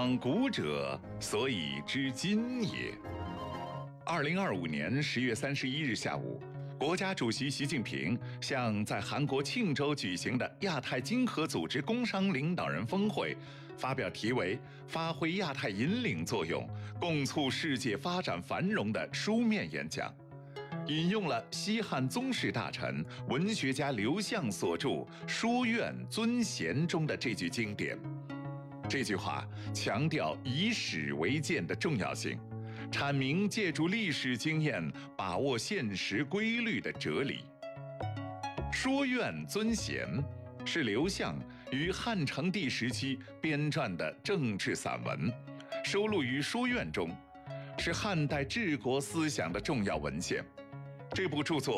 况古者，所以知今也。2025年10月31日下午，国家主席习近平向在韩国庆州举行的亚太经合组织工商领导人峰会发表题为“发挥亚太引领作用，共促世界发展繁荣”的书面演讲，引用了西汉宗室大臣、文学家刘向所著《书院尊贤》中的这句经典。这句话强调以史为鉴的重要性，阐明借助历史经验把握现实规律的哲理。书院尊贤是刘向于汉成帝时期编撰的政治散文，收录于《书院》中，是汉代治国思想的重要文献。这部著作